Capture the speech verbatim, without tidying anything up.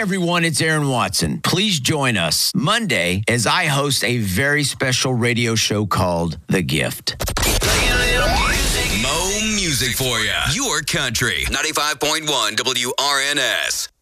everyone, it's Aaron Watson. Please join us Monday as I host a very special radio show called The Gift. Mo music for you. Your country. ninety-five point one W R N S.